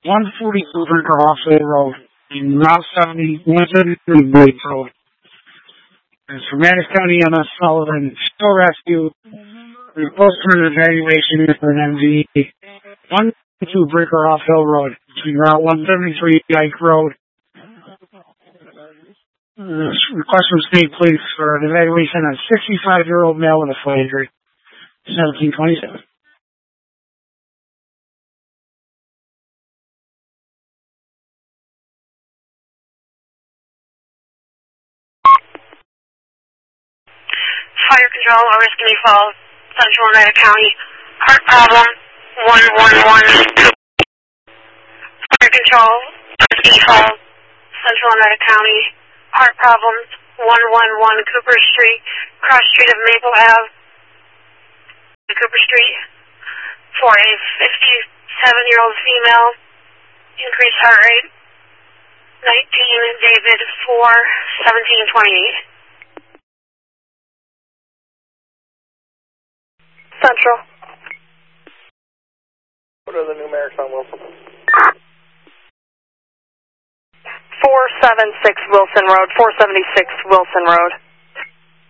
142 Brinker Hospital Road and Route 70, 133 Blake Road. It's from Madison County MS Sullivan Still Rescue. We're supposed for an evaluation for an MV. 122 Brinker Off Hill Road between Route 173 Dyke Road. Request from State Police for an evaluation on a 65-year-old male with a foot injury. 1727. Fire control, Oriskany Falls, Central Oneida County. Heart problem, 111. Fire control, Oriskany Falls, Central Oneida County. Heart problems, 111 Cooper Street, cross street of Maple Ave, Cooper Street, for a 57-year-old female, increased heart rate, 19 David 4, 1728. Central. What are the numerics on Wilson? 476 Wilson Road, 476 Wilson Road.